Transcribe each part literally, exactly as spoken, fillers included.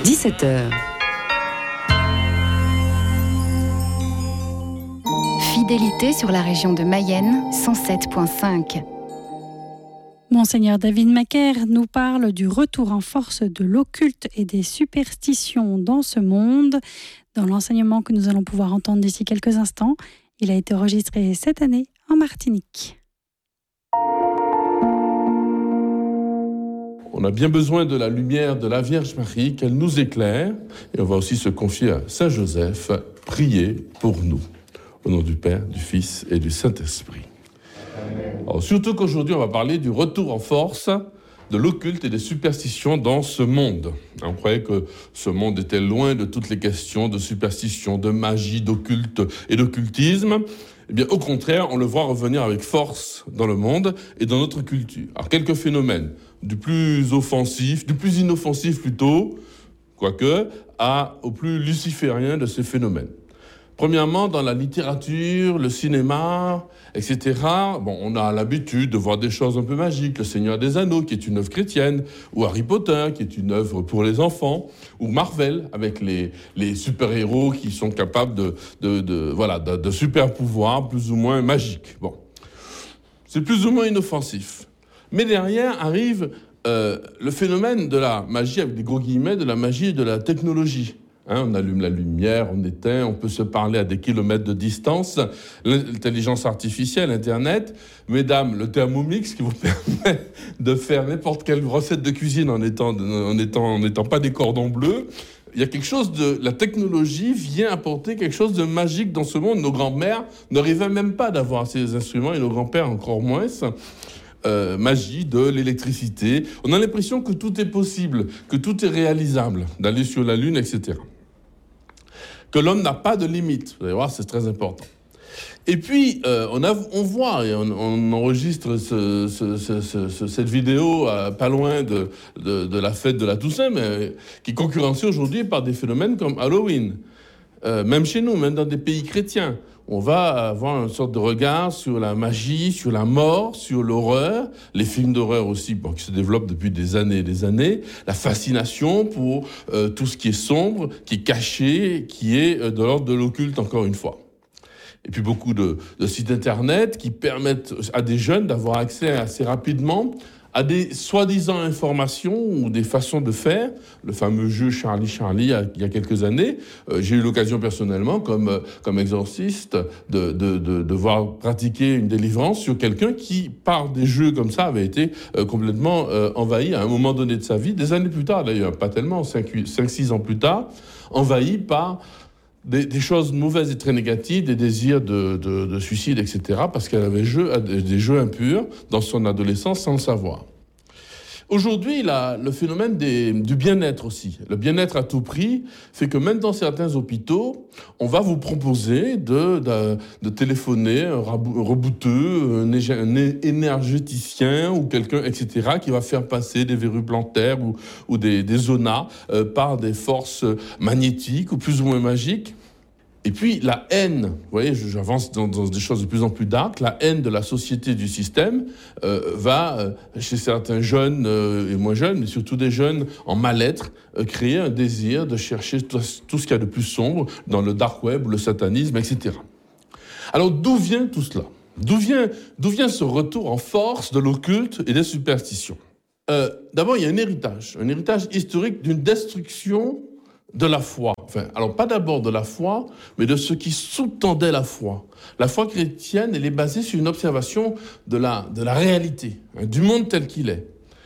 dix-sept heures. Fidélité sur la région de Mayenne, cent sept virgule cinq. Monseigneur David Macaire nous parle du retour en force de l'occulte et des superstitions dans ce monde. Dans l'enseignement que nous allons pouvoir entendre d'ici quelques instants, il a été enregistré cette année en Martinique. On a bien besoin de la lumière de la Vierge Marie, qu'elle nous éclaire. Et on va aussi se confier à Saint Joseph, prier pour nous. Au nom du Père, du Fils et du Saint-Esprit. Alors, surtout qu'aujourd'hui, on va parler du retour en force de l'occulte et des superstitions dans ce monde. On croyait que ce monde était loin de toutes les questions de superstition, de magie, d'occulte et d'occultisme. Eh bien, au contraire, on le voit revenir avec force dans le monde et dans notre culture. Alors, quelques phénomènes, du plus offensif, du plus inoffensif plutôt, quoique, à, au plus luciférien de ces phénomènes. Premièrement, dans la littérature, le cinéma, et cetera, bon, on a l'habitude de voir des choses un peu magiques. Le Seigneur des Anneaux, qui est une œuvre chrétienne, ou Harry Potter, qui est une œuvre pour les enfants, ou Marvel, avec les, les super-héros qui sont capables de, de, de, voilà, de, de super-pouvoirs plus ou moins magiques. Bon, c'est plus ou moins inoffensif. Mais derrière arrive euh, le phénomène de la magie, avec des gros guillemets, de la magie et de la technologie. Hein, on allume la lumière, on éteint, on peut se parler à des kilomètres de distance. L'intelligence artificielle, Internet, mesdames, le Thermomix qui vous permet de faire n'importe quelle recette de cuisine en étant, en étant, en étant pas des cordons bleus. Il y a quelque chose de... La technologie vient apporter quelque chose de magique dans ce monde. Nos grands-mères n'arrivaient même pas d'avoir ces instruments et nos grands-pères encore moins. Euh, magie de l'électricité. On a l'impression que tout est possible, que tout est réalisable, d'aller sur la Lune, et cetera. Que l'homme n'a pas de limite. Vous allez voir, c'est très important. Et puis, euh, on, a, on voit, et on, on enregistre ce, ce, ce, ce, cette vidéo euh, pas loin de, de, de la fête de la Toussaint, mais qui est concurrencée aujourd'hui par des phénomènes comme Halloween. Euh, même chez nous, même dans des pays chrétiens. On va avoir une sorte de regard sur la magie, sur la mort, sur l'horreur, les films d'horreur aussi, bon, qui se développent depuis des années et des années, la fascination pour euh, tout ce qui est sombre, qui est caché, qui est euh, de l'ordre de l'occulte, encore une fois. Et puis beaucoup de, de sites internet qui permettent à des jeunes d'avoir accès assez rapidement à des soi-disant informations ou des façons de faire, le fameux jeu Charlie Charlie il y a, il y a quelques années. Euh, j'ai eu l'occasion personnellement, comme, comme exorciste, de, de, de, de voir pratiquer une délivrance sur quelqu'un qui, par des jeux comme ça, avait été euh, complètement euh, envahi à un moment donné de sa vie, des années plus tard d'ailleurs, pas tellement, cinq six ans plus tard, envahi par Des, des choses mauvaises et très négatives, des désirs de, de, de suicide, et cetera, parce qu'elle avait jeu, des jeux impurs dans son adolescence sans le savoir. Aujourd'hui, la, le phénomène des, du bien-être aussi, le bien-être à tout prix, fait que même dans certains hôpitaux, on va vous proposer de, de, de téléphoner un, rabou, un rebouteux, un, un énergéticien ou quelqu'un, et cetera, qui va faire passer des verrues plantaires ou, ou des, des zonas euh, par des forces magnétiques ou plus ou moins magiques. Et puis la haine, vous voyez, j'avance dans, dans des choses de plus en plus dark, la haine de la société du système euh, va, euh, chez certains jeunes euh, et moins jeunes, mais surtout des jeunes en mal-être, euh, créer un désir de chercher tout, tout ce qu'il y a de plus sombre dans le dark web, le satanisme, et cetera. Alors d'où vient tout cela ? D'où vient, d'où vient ce retour en force de l'occulte et des superstitions ? euh, D'abord, il y a un héritage, un héritage historique d'une destruction de la foi. Enfin, alors pas d'abord de la foi, mais de ce qui sous-tendait la foi. La foi chrétienne, elle est basée sur une observation de la, de la réalité, hein, du monde tel qu'il est.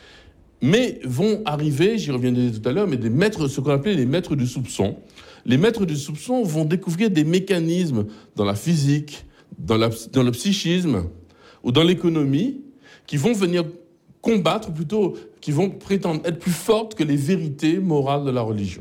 Mais vont arriver, j'y reviendrai tout à l'heure, mais des maîtres, ce qu'on appelait les maîtres du soupçon. Les maîtres du soupçon vont découvrir des mécanismes dans la physique, dans, la, dans le psychisme ou dans l'économie qui vont venir combattre, ou plutôt qui vont prétendre être plus fortes que les vérités morales de la religion.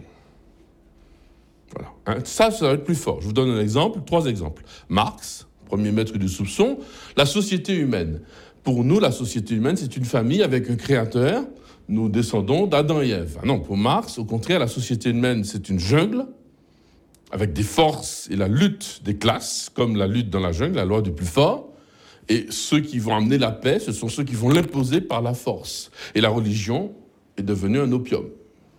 Voilà. Hein, ça, ça va être plus fort. Je vous donne un exemple, trois exemples. Marx, premier maître du soupçon, la société humaine. Pour nous, la société humaine, c'est une famille avec un créateur. Nous descendons d'Adam et Ève. Ah non, pour Marx, au contraire, la société humaine, c'est une jungle avec des forces et la lutte des classes, comme la lutte dans la jungle, la loi du plus fort. Et ceux qui vont amener la paix, ce sont ceux qui vont l'imposer par la force. Et la religion est devenue un opium.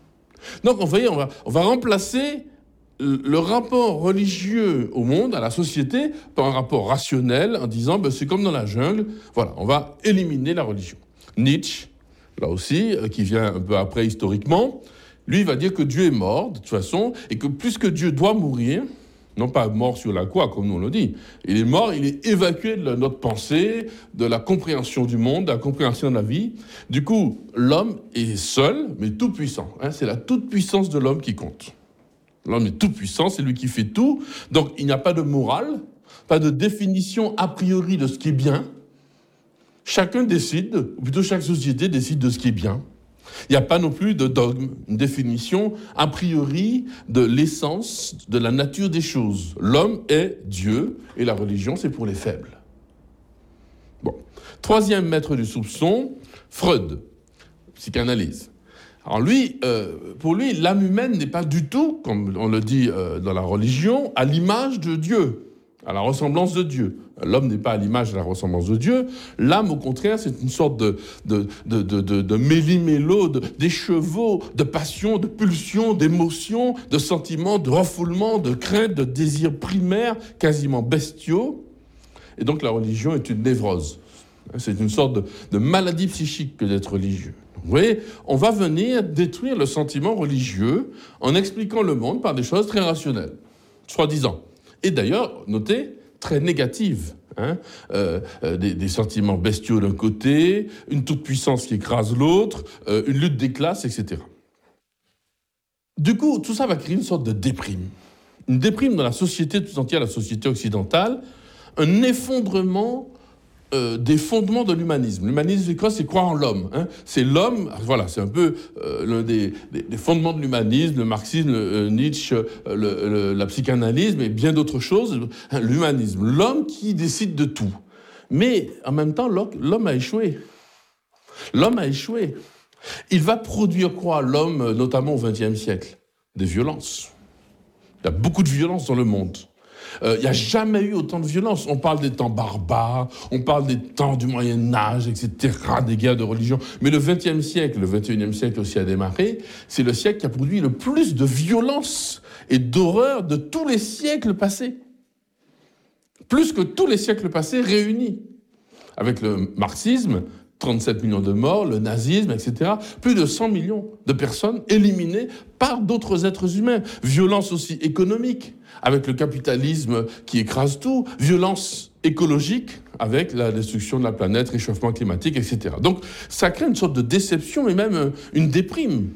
Donc, vous voyez, on va, on va remplacer le rapport religieux au monde, à la société, par un rapport rationnel en disant ben, c'est comme dans la jungle, voilà, on va éliminer la religion. Nietzsche, là aussi, qui vient un peu après historiquement, lui il va dire que Dieu est mort, de toute façon, et que puisque Dieu doit mourir, non pas mort sur la croix, comme nous on le dit, il est mort, il est évacué de notre pensée, de la compréhension du monde, de la compréhension de la vie. Du coup, l'homme est seul, mais tout puissant. Hein, c'est la toute puissance de l'homme qui compte. L'homme est tout puissant, c'est lui qui fait tout. Donc, il n'y a pas de morale, pas de définition a priori de ce qui est bien. Chacun décide, ou plutôt chaque société décide de ce qui est bien. Il n'y a pas non plus de dogme, une définition a priori de l'essence, de la nature des choses. L'homme est Dieu et la religion, c'est pour les faibles. Bon. Troisième maître du soupçon, Freud, psychanalyse. Alors lui, euh, pour lui, l'âme humaine n'est pas du tout, comme on le dit euh, dans la religion, à l'image de Dieu, à la ressemblance de Dieu. L'homme n'est pas à l'image de la ressemblance de Dieu. L'âme, au contraire, c'est une sorte de, de, de, de, de, de méli-mélo, de, d'écheveau, de passion, de pulsion, d'émotion, de sentiments, de refoulement, de crainte, de désirs primaires, quasiment bestiaux. Et donc la religion est une névrose. C'est une sorte de, de maladie psychique que d'être religieux. Vous voyez, on va venir détruire le sentiment religieux en expliquant le monde par des choses très rationnelles, soi-disant. Et d'ailleurs, notez, très négatives. Hein, euh, euh, des, des sentiments bestiaux d'un côté, une toute-puissance qui écrase l'autre, euh, une lutte des classes, et cetera. Du coup, tout ça va créer une sorte de déprime. Une déprime dans la société tout entière, la société occidentale, un effondrement Euh, des fondements de l'humanisme. L'humanisme, c'est quoi ? C'est croire en l'homme. Hein. C'est l'homme, voilà, c'est un peu euh, l'un des, des, des fondements de l'humanisme, le marxisme, le, euh, Nietzsche, euh, le, le, la psychanalyse, mais bien d'autres choses. Hein, l'humanisme, l'homme qui décide de tout. Mais en même temps, l'homme a échoué. L'homme a échoué. Il va produire quoi, l'homme, notamment au vingtième siècle ? Des violences. Il y a beaucoup de violences dans le monde. Il euh, n'y a jamais eu autant de violence. On parle des temps barbares, on parle des temps du Moyen-Âge, et cetera, des guerres de religion. Mais le vingtième siècle, le vingt et unième siècle aussi a démarré, c'est le siècle qui a produit le plus de violence et d'horreur de tous les siècles passés. Plus que tous les siècles passés réunis. Avec le marxisme, trente-sept millions de morts, le nazisme, et cetera. Plus de cent millions de personnes éliminées par d'autres êtres humains. Violence aussi économique, avec le capitalisme qui écrase tout. Violence écologique, avec la destruction de la planète, réchauffement climatique, et cetera. Donc, ça crée une sorte de déception et même une déprime.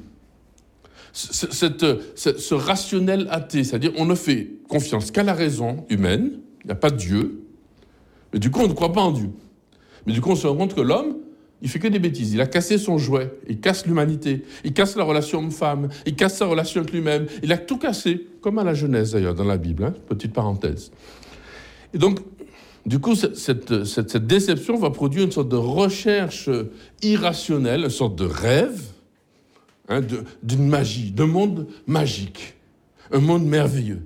Cette, cette, ce rationnel athée, c'est-à-dire on ne fait confiance qu'à la raison humaine, il n'y a pas de Dieu, mais du coup, on ne croit pas en Dieu. Mais du coup, on se rend compte que l'homme, il fait que des bêtises. Il a cassé son jouet. Il casse l'humanité. Il casse la relation homme-femme. Il casse sa relation avec lui-même. Il a tout cassé, comme à la Genèse d'ailleurs, dans la Bible. Hein, petite parenthèse. Et donc, du coup, cette, cette, cette, cette déception va produire une sorte de recherche irrationnelle, une sorte de rêve, hein, de, d'une magie, d'un monde magique. Un monde merveilleux.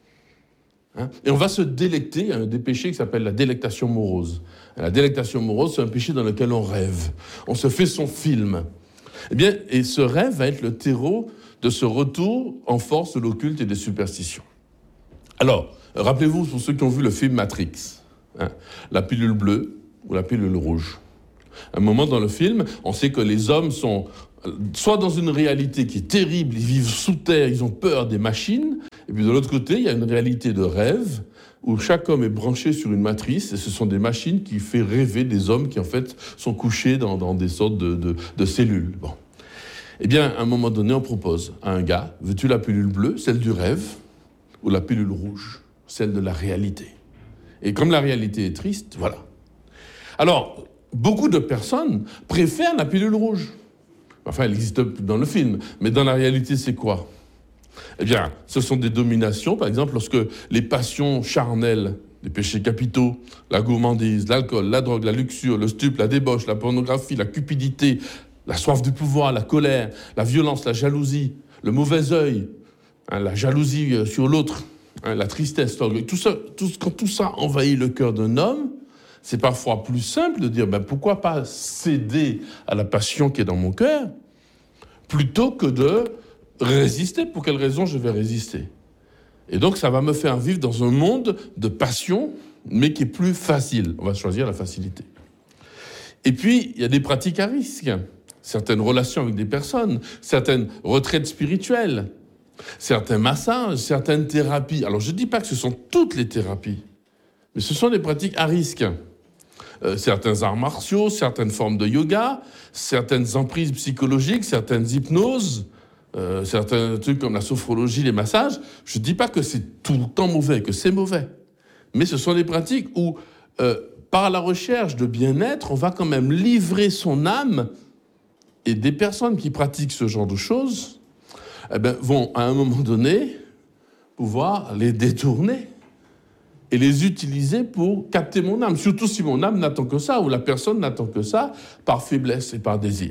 Hein, et on va se délecter, il y a un des péchés qui s'appelle la délectation morose. La délectation morose, c'est un péché dans lequel on rêve. On se fait son film. Eh bien, et ce rêve va être le terreau de ce retour en force de l'occulte et des superstitions. Alors, rappelez-vous, pour ceux qui ont vu le film Matrix, hein, la pilule bleue ou la pilule rouge. À un moment dans le film, on sait que les hommes sont soit dans une réalité qui est terrible, ils vivent sous terre, ils ont peur des machines, et puis de l'autre côté, il y a une réalité de rêve, où chaque homme est branché sur une matrice, et ce sont des machines qui font rêver des hommes qui, en fait, sont couchés dans, dans des sortes de, de, de cellules. Bon. Eh bien, à un moment donné, on propose à un gars, veux-tu la pilule bleue, celle du rêve, ou la pilule rouge, celle de la réalité ? Et comme la réalité est triste, voilà. Alors, beaucoup de personnes préfèrent la pilule rouge. Enfin, elle existe dans le film, mais dans la réalité, c'est quoi ? Eh bien, ce sont des dominations, par exemple, lorsque les passions charnelles, les péchés capitaux, la gourmandise, l'alcool, la drogue, la luxure, le stup, la débauche, la pornographie, la cupidité, la soif du pouvoir, la colère, la violence, la jalousie, le mauvais œil, hein, la jalousie sur l'autre, hein, la tristesse, l'orgueil, tout ça, tout, quand tout ça envahit le cœur d'un homme, c'est parfois plus simple de dire ben, pourquoi pas céder à la passion qui est dans mon cœur, plutôt que de résister. Pour quelle raison je vais résister? Et donc, ça va me faire vivre dans un monde de passion, mais qui est plus facile. On va choisir la facilité. Et puis, il y a des pratiques à risque. Certaines relations avec des personnes, certaines retraites spirituelles, certains massages, certaines thérapies. Alors, je ne dis pas que ce sont toutes les thérapies, mais ce sont des pratiques à risque. Euh, certains arts martiaux, certaines formes de yoga, certaines emprises psychologiques, certaines hypnoses, euh, certains trucs comme la sophrologie, les massages. Je ne dis pas que c'est tout le temps mauvais, que c'est mauvais. Mais ce sont des pratiques où, euh, par la recherche de bien-être, on va quand même livrer son âme. Et des personnes qui pratiquent ce genre de choses eh ben, vont, à un moment donné, pouvoir les détourner et les utiliser pour capter mon âme. Surtout si mon âme n'attend que ça, ou la personne n'attend que ça, par faiblesse et par désir.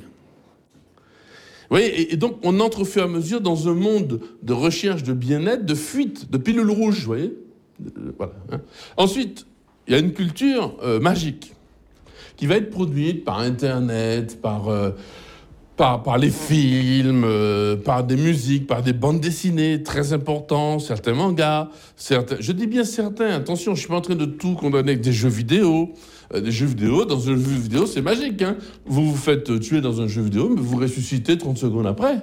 Vous voyez, et, et donc on entre au fur et à mesure dans un monde de recherche de bien-être, de fuite, de pilules rouges, vous voyez. Euh, voilà, hein. Ensuite, il y a une culture euh, magique qui va être produite par Internet, par... Euh, Par, par les films, euh, par des musiques, par des bandes dessinées très importantes, certains mangas, certains, je dis bien certains, attention, je ne suis pas en train de tout condamner avec des jeux vidéo. Euh, des jeux vidéo, dans un jeu vidéo, c'est magique. Hein. Vous vous faites tuer dans un jeu vidéo, mais vous ressuscitez trente secondes après.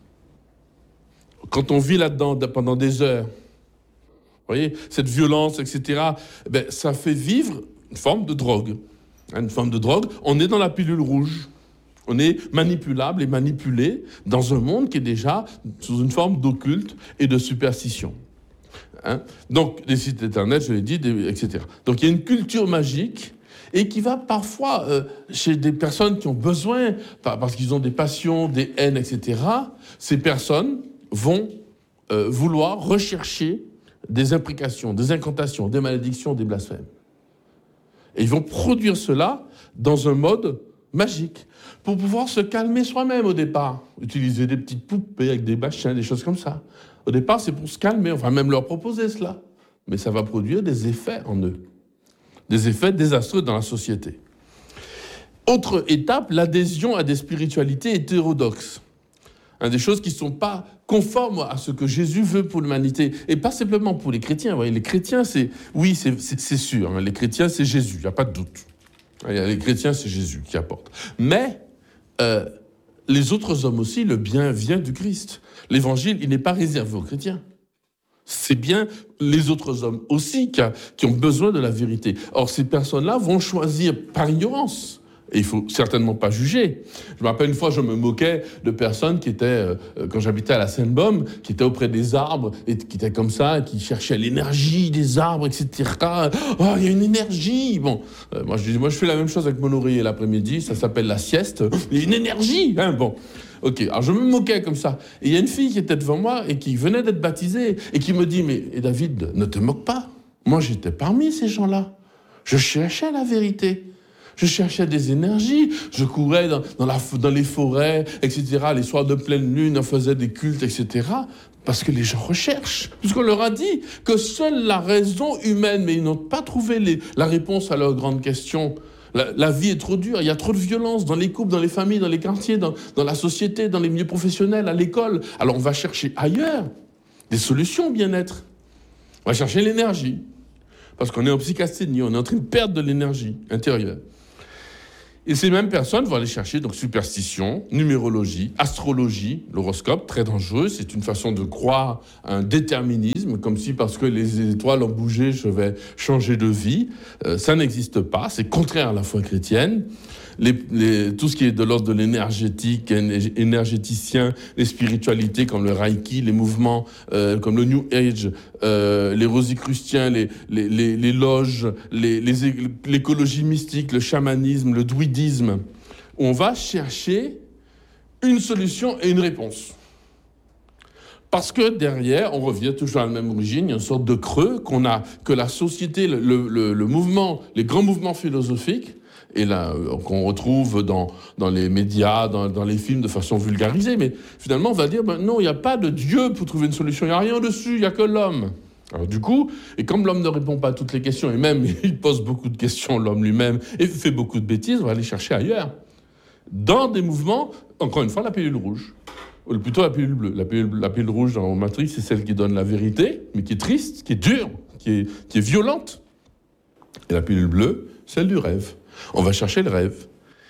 Quand on vit là-dedans pendant des heures, vous voyez, cette violence, et cetera, ben, ça fait vivre une forme de drogue. Hein, une forme de drogue, on est dans la pilule rouge. On est manipulable et manipulé dans un monde qui est déjà sous une forme d'occulte et de superstition. Hein? Donc, les sites internet, je l'ai dit, des, et cetera. Donc, il y a une culture magique et qui va parfois, euh, chez des personnes qui ont besoin, parce qu'ils ont des passions, des haines, et cetera, ces personnes vont euh, vouloir rechercher des imprécations, des incantations, des malédictions, des blasphèmes. Et ils vont produire cela dans un mode magique, pour pouvoir se calmer soi-même au départ. Utiliser des petites poupées avec des machins, des choses comme ça. Au départ, c'est pour se calmer, on va même leur proposer cela. Mais ça va produire des effets en eux. Des effets désastreux dans la société. Autre étape, l'adhésion à des spiritualités hétérodoxes. Hein, des choses qui ne sont pas conformes à ce que Jésus veut pour l'humanité. Et pas simplement pour les chrétiens. Vous voyez, les chrétiens, c'est... Oui, c'est, c'est, c'est sûr. Hein, les chrétiens, c'est Jésus, il n'y a pas de doute. Les chrétiens, c'est Jésus qui apporte. Mais euh, les autres hommes aussi, le bien vient du Christ. L'évangile, il n'est pas réservé aux chrétiens. C'est bien les autres hommes aussi qui, a, qui ont besoin de la vérité. Or, ces personnes-là vont choisir par ignorance. Et il ne faut certainement pas juger. Je me rappelle une fois, je me moquais de personnes qui étaient, euh, quand j'habitais à la Seine-Baume, qui étaient auprès des arbres, et qui étaient comme ça, qui cherchaient l'énergie des arbres, et cetera. Oh, il y a une énergie. Bon, euh, moi, je dis, moi, je fais la même chose avec mon oreiller l'après-midi, ça s'appelle la sieste. Il y a une énergie, hein, bon. Ok, alors je me moquais comme ça. Et il y a une fille qui était devant moi et qui venait d'être baptisée, et qui me dit, mais et David, ne te moque pas. Moi, j'étais parmi ces gens-là. Je cherchais la vérité. Je cherchais des énergies, je courais dans, dans, la, dans les forêts, et cetera. Les soirs de pleine lune, on faisait des cultes, et cetera. Parce que les gens recherchent. Puisqu'on leur a dit que seule la raison humaine, mais ils n'ont pas trouvé les, la réponse à leurs grandes questions. La, la vie est trop dure, il y a trop de violence dans les couples, dans les familles, dans les quartiers, dans, dans la société, dans les milieux professionnels, à l'école. Alors on va chercher ailleurs des solutions au bien-être. On va chercher l'énergie. Parce qu'on est en psychasthénie, on est en train de perdre de l'énergie intérieure. Et ces mêmes personnes vont aller chercher donc superstition, numérologie, astrologie, l'horoscope, très dangereux. C'est une façon de croire à un déterminisme, comme si parce que les étoiles ont bougé, je vais changer de vie. Euh, ça n'existe pas, c'est contraire à la foi chrétienne. Les, les, tout ce qui est de l'ordre de l'énergétique, énergéticien, les spiritualités comme le Reiki, les mouvements euh, comme le New Age, euh, les rosicruciens, les, les, les, les loges, les, les, l'écologie mystique, le chamanisme, le druidisme, où on va chercher une solution et une réponse. Parce que derrière, on revient toujours à la même origine, il y a une sorte de creux qu'on a, que la société, le, le, le mouvement, les grands mouvements philosophiques, et là, qu'on retrouve dans, dans les médias, dans, dans les films de façon vulgarisée. Mais finalement, on va dire, ben non, il n'y a pas de Dieu pour trouver une solution. Il n'y a rien dessus, il n'y a que l'homme. Alors du coup, et comme l'homme ne répond pas à toutes les questions, et même il pose beaucoup de questions, l'homme lui-même, et fait beaucoup de bêtises, on va aller chercher ailleurs. Dans des mouvements, encore une fois, la pilule rouge. ou plutôt la pilule bleue. La pilule, la pilule rouge en Matrix, c'est celle qui donne la vérité, mais qui est triste, qui est dure, qui est, qui est violente. Et la pilule bleue, celle du rêve. On va chercher le rêve.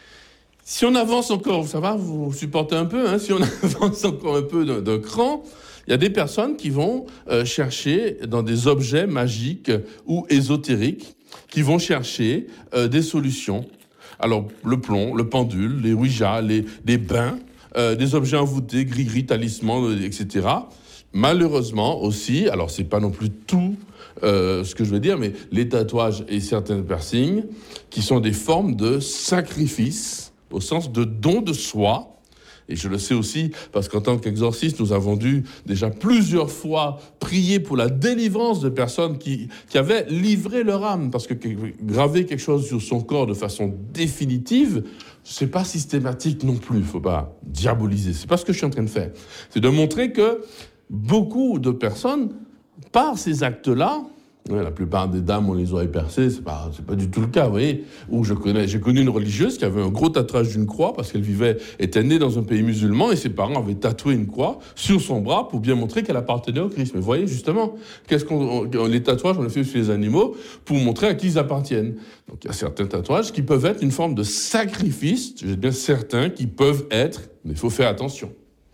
Si on avance encore, ça va, vous supportez un peu, hein, si on avance encore un peu d'un, d'un cran, il y a des personnes qui vont euh, chercher dans des objets magiques ou ésotériques, qui vont chercher euh, des solutions. Alors, le plomb, le pendule, les ouija, les, les bains, euh, des objets envoûtés, gris-gris, talismans, et cetera. Malheureusement aussi, alors c'est pas non plus tout euh, ce que je veux dire, mais les tatouages et certains piercings qui sont des formes de sacrifice, au sens de don de soi. Et je le sais aussi parce qu'en tant qu'exorciste, nous avons dû déjà plusieurs fois prier pour la délivrance de personnes qui, qui avaient livré leur âme. Parce que graver quelque chose sur son corps de façon définitive, c'est pas systématique non plus. Il ne faut pas diaboliser. C'est pas ce que je suis en train de faire. C'est de montrer que beaucoup de personnes, par ces actes-là, la plupart des dames, on les aurait percées, c'est pas, c'est pas du tout le cas, vous voyez. Où je connais, j'ai connu une religieuse qui avait un gros tatouage d'une croix parce qu'elle vivait, était née dans un pays musulman et ses parents avaient tatoué une croix sur son bras pour bien montrer qu'elle appartenait au Christ. Mais vous voyez, justement, qu'est-ce qu'on, on, les tatouages, on les fait sur les animaux pour montrer à qui ils appartiennent. Donc il y a certains tatouages qui peuvent être une forme de sacrifice, j'ai bien certains qui peuvent être, mais il faut faire attention.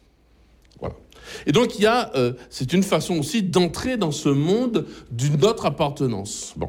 Voilà. Et donc, il y a, euh, c'est une façon aussi d'entrer dans ce monde d'une autre appartenance. Bon.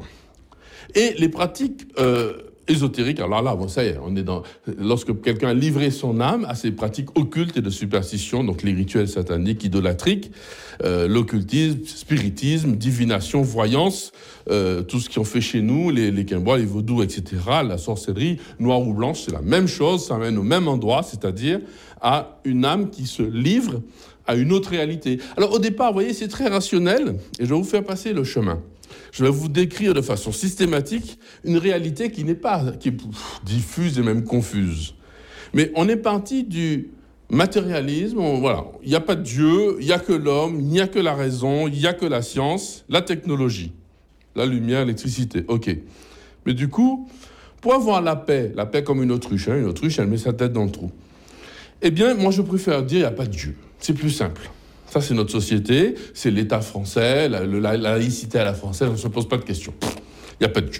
Et les pratiques euh, ésotériques, alors là, bon, ça y est, on est dans... Lorsque quelqu'un a livré son âme à ces pratiques occultes et de superstition, donc les rituels sataniques, idolâtriques, euh, l'occultisme, spiritisme, divination, voyance, euh, tout ce qu'ils ont fait chez nous, les, les quimbois, les vaudous, et cetera, la sorcellerie, noire ou blanche, c'est la même chose, ça amène au même endroit, c'est-à-dire à une âme qui se livre à une autre réalité. Alors au départ, vous voyez, c'est très rationnel, et je vais vous faire passer le chemin. Je vais vous décrire de façon systématique une réalité qui n'est pas, qui est pff, diffuse et même confuse. Mais on est parti du matérialisme, on, voilà, il n'y a pas de Dieu, il n'y a que l'homme, il n'y a que la raison, il n'y a que la science, la technologie, la lumière, l'électricité, ok. Mais du coup, pour avoir la paix, la paix comme une autruche, hein, une autruche, elle met sa tête dans le trou. Eh bien, moi je préfère dire il n'y a pas de Dieu. C'est plus simple. Ça, c'est notre société, c'est l'État français, la, la, la laïcité à la française, on ne se pose pas de questions. Il n'y a pas de Dieu.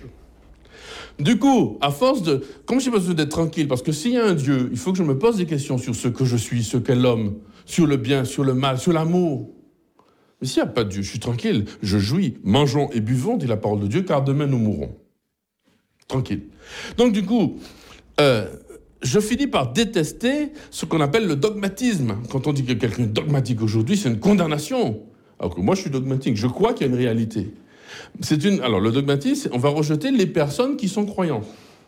Du coup, à force de... Comme j'ai besoin d'être tranquille, parce que s'il y a un Dieu, il faut que je me pose des questions sur ce que je suis, ce qu'est l'homme, sur le bien, sur le mal, sur l'amour. Mais s'il n'y a pas de Dieu, je suis tranquille, je jouis, mangeons et buvons, dit la parole de Dieu, car demain nous mourrons. Tranquille. Donc du coup... Euh, je finis par détester ce qu'on appelle le dogmatisme. Quand on dit que quelqu'un est dogmatique aujourd'hui, c'est une condamnation. Alors que moi, je suis dogmatique. Je crois qu'il y a une réalité. C'est une... Alors, le dogmatisme, on va rejeter les personnes qui sont croyantes.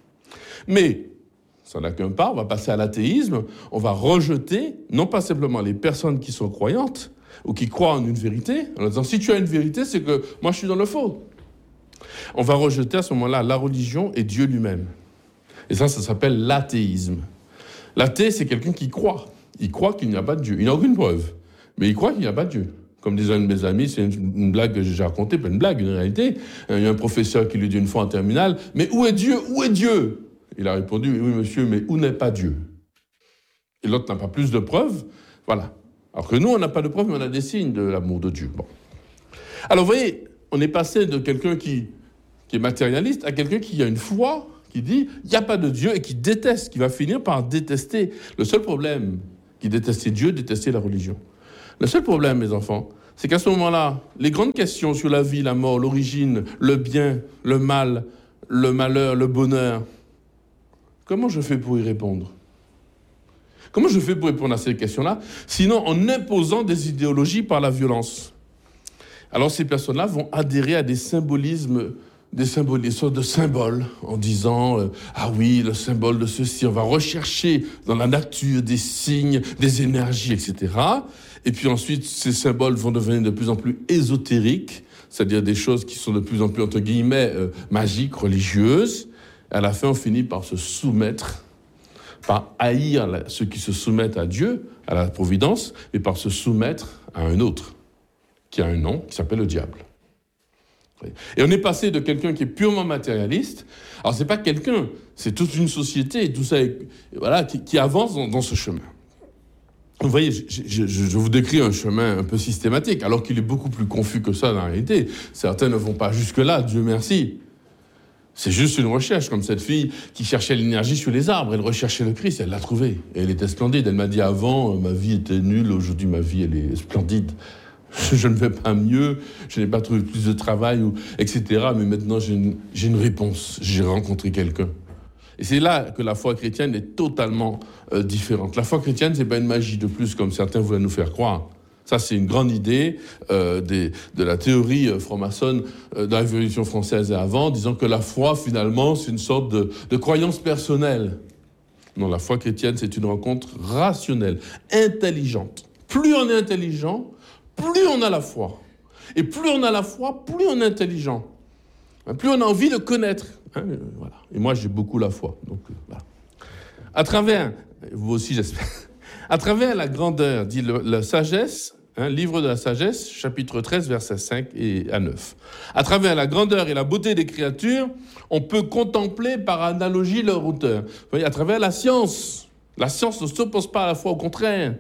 Mais, ça n'a qu'un pas, on va passer à l'athéisme. On va rejeter, non pas simplement les personnes qui sont croyantes ou qui croient en une vérité, en disant, si tu as une vérité, c'est que moi, je suis dans le faux. On va rejeter à ce moment-là la religion et Dieu lui-même. Et ça, ça s'appelle l'athéisme. L'athée, c'est quelqu'un qui croit. Il croit qu'il n'y a pas de Dieu. Il n'a aucune preuve. Mais il croit qu'il n'y a pas de Dieu. Comme disait un de mes amis, c'est une, une blague que j'ai déjà racontée, pas une blague, une réalité. Il y a un professeur qui lui dit une fois en terminale, « Mais où est Dieu ? Où est Dieu ?» Il a répondu, « Oui, monsieur, mais où n'est pas Dieu ?» Et l'autre n'a pas plus de preuves. Voilà. Alors que nous, on n'a pas de preuves, mais on a des signes de l'amour de Dieu. Bon. Alors, vous voyez, on est passé de quelqu'un qui, qui est matérialiste à quelqu'un qui a une foi, qui dit « il n'y a pas de Dieu » et qui déteste, qui va finir par détester. Le seul problème, qui détestait Dieu, détestait la religion. Le seul problème, mes enfants, c'est qu'à ce moment-là, les grandes questions sur la vie, la mort, l'origine, le bien, le mal, le malheur, le bonheur, comment je fais pour y répondre ? Comment je fais pour répondre à ces questions-là ? Sinon, en imposant des idéologies par la violence. Alors ces personnes-là vont adhérer à des symbolismes des symboles, des sortes de symboles, en disant euh, « Ah oui, le symbole de ceci, on va rechercher dans la nature des signes, des énergies, et cetera » Et puis ensuite, ces symboles vont devenir de plus en plus ésotériques, c'est-à-dire des choses qui sont de plus en plus, entre guillemets, euh, magiques, religieuses. À la fin, on finit par se soumettre, par haïr la, ceux qui se soumettent à Dieu, à la providence, mais par se soumettre à un autre, qui a un nom, qui s'appelle le diable. Et on est passé de quelqu'un qui est purement matérialiste, alors c'est pas quelqu'un, c'est toute une société, tout ça, voilà, qui, qui avance dans, dans ce chemin. Vous voyez, je, je, je vous décris un chemin un peu systématique, alors qu'il est beaucoup plus confus que ça dans la réalité. Certains ne vont pas jusque-là, Dieu merci. C'est juste une recherche, comme cette fille qui cherchait l'énergie sur les arbres. Elle recherchait le Christ, elle l'a trouvé. Et elle était splendide. Elle m'a dit avant, ma vie était nulle, aujourd'hui ma vie, elle est splendide. Je ne vais pas mieux, je n'ai pas trouvé plus de travail, ou, et cetera. Mais maintenant, j'ai une, j'ai une réponse. J'ai rencontré quelqu'un. Et c'est là que la foi chrétienne est totalement euh, différente. La foi chrétienne, c'est pas une magie de plus, comme certains voulaient nous faire croire. Ça, c'est une grande idée euh, des, de la théorie euh, franc-maçonne euh, de la Révolution française et avant, disant que la foi, finalement, c'est une sorte de, de croyance personnelle. Non, la foi chrétienne, c'est une rencontre rationnelle, intelligente. Plus on est intelligent, plus on a la foi. Et plus on a la foi, plus on est intelligent. Plus on a envie de connaître. Hein, voilà. Et moi, j'ai beaucoup la foi. Donc, euh, voilà. À travers, vous aussi, j'espère, à travers la grandeur, dit le, la sagesse, hein, livre de la sagesse, chapitre treize, versets cinq et à neuf. À travers la grandeur et la beauté des créatures, on peut contempler par analogie leur auteur. Vous voyez, à travers la science, la science ne s'oppose pas à la foi, au contraire.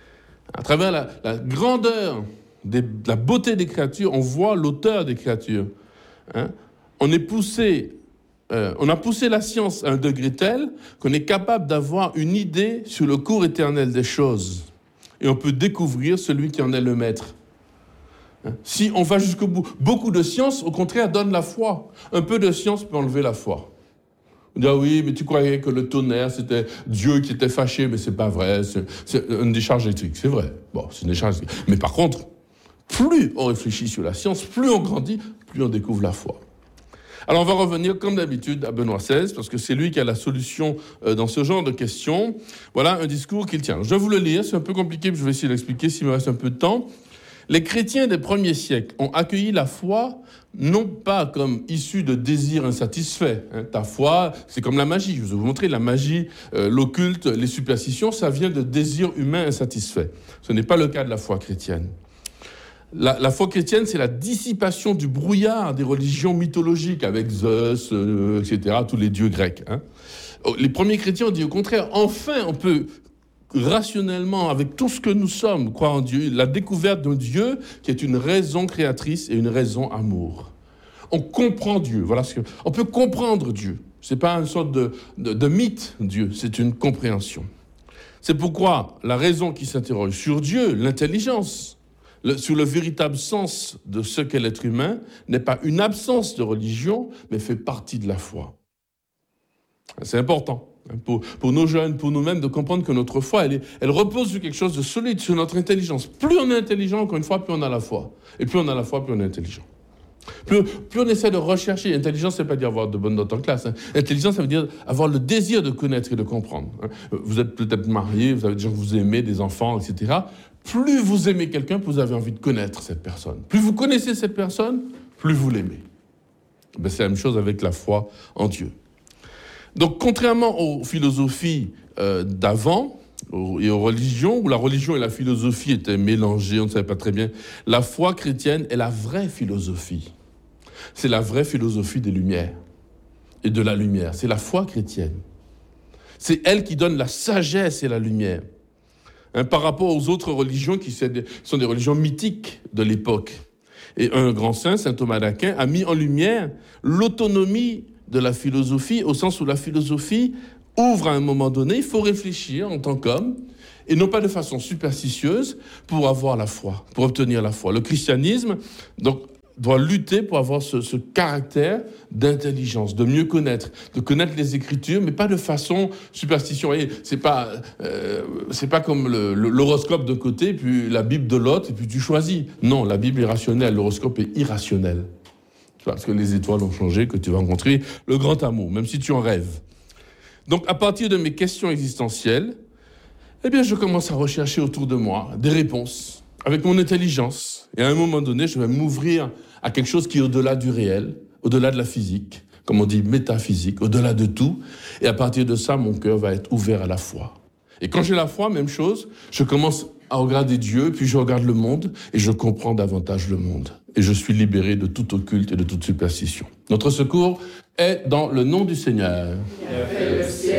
À travers la, la grandeur, des, la beauté des créatures, on voit l'auteur des créatures. Hein. On est poussé, euh, on a poussé la science à un degré tel qu'on est capable d'avoir une idée sur le cours éternel des choses. Et on peut découvrir celui qui en est le maître. Hein. Si on va jusqu'au bout, beaucoup de science, au contraire, donne la foi. Un peu de science peut enlever la foi. On dit, ah oui, mais tu croyais que le tonnerre, c'était Dieu qui était fâché, mais c'est pas vrai, c'est, c'est une décharge électrique. C'est vrai, bon, c'est une décharge électrique. Mais par contre, plus on réfléchit sur la science, plus on grandit, plus on découvre la foi. Alors on va revenir, comme d'habitude, à Benoît seize, parce que c'est lui qui a la solution euh, dans ce genre de questions. Voilà un discours qu'il tient. Je vais vous le lire, c'est un peu compliqué, mais je vais essayer de l'expliquer s'il me reste un peu de temps. Les chrétiens des premiers siècles ont accueilli la foi non pas comme issue de désirs insatisfaits. Hein, ta foi, c'est comme la magie. Je vais vous montrer la magie, euh, l'occulte, les superstitions, ça vient de désirs humains insatisfaits. Ce n'est pas le cas de la foi chrétienne. La, la foi chrétienne, c'est la dissipation du brouillard des religions mythologiques avec Zeus, euh, et cetera, tous les dieux grecs. Hein. Les premiers chrétiens ont dit au contraire, enfin on peut rationnellement, avec tout ce que nous sommes, croire en Dieu, la découverte d'un Dieu qui est une raison créatrice et une raison amour. On comprend Dieu, voilà ce que... On peut comprendre Dieu. Ce n'est pas une sorte de, de, de mythe, Dieu, c'est une compréhension. C'est pourquoi la raison qui s'interroge sur Dieu, l'intelligence, le, sur le véritable sens de ce qu'est l'être humain, n'est pas une absence de religion, mais fait partie de la foi. C'est important. Pour, pour nos jeunes, pour nous-mêmes, de comprendre que notre foi, elle, est, elle repose sur quelque chose de solide, sur notre intelligence. Plus on est intelligent, encore une fois, plus on a la foi. Et plus on a la foi, plus on est intelligent. Plus, plus on essaie de rechercher. Intelligence, ça ne veut pas dire avoir de bonnes notes en classe. Hein. Intelligence, ça veut dire avoir le désir de connaître et de comprendre. Hein. Vous êtes peut-être marié, vous avez des gens que vous aimez, des enfants, et cetera. Plus vous aimez quelqu'un, plus vous avez envie de connaître cette personne. Plus vous connaissez cette personne, plus vous l'aimez. Ben, c'est la même chose avec la foi en Dieu. Donc, contrairement aux philosophies euh, d'avant aux, et aux religions, où la religion et la philosophie étaient mélangées, on ne savait pas très bien, la foi chrétienne est la vraie philosophie. C'est la vraie philosophie des Lumières et de la lumière. C'est la foi chrétienne. C'est elle qui donne la sagesse et la lumière. Hein, par rapport aux autres religions qui sont des religions mythiques de l'époque. Et un grand saint, saint Thomas d'Aquin, a mis en lumière l'autonomie de la philosophie, au sens où la philosophie ouvre à un moment donné, il faut réfléchir en tant qu'homme, et non pas de façon superstitieuse, pour avoir la foi, pour obtenir la foi. Le christianisme donc, doit lutter pour avoir ce, ce caractère d'intelligence, de mieux connaître, de connaître les Écritures, mais pas de façon superstitieuse. Et c'est pas, euh, c'est pas comme le, le, l'horoscope d'un côté, puis la Bible de l'autre, et puis tu choisis. Non, la Bible est rationnelle, l'horoscope est irrationnel. Parce que les étoiles ont changé, que tu vas rencontrer le grand amour, même si tu en rêves. Donc, à partir de mes questions existentielles, eh bien, je commence à rechercher autour de moi des réponses, avec mon intelligence. Et à un moment donné, je vais m'ouvrir à quelque chose qui est au-delà du réel, au-delà de la physique, comme on dit métaphysique, au-delà de tout. Et à partir de ça, mon cœur va être ouvert à la foi. Et quand j'ai la foi, même chose, je commence à regarder Dieu, puis je regarde le monde, et je comprends davantage le monde. Et je suis libéré de tout occulte et de toute superstition. Notre secours est dans le nom du Seigneur. Il a fait le ciel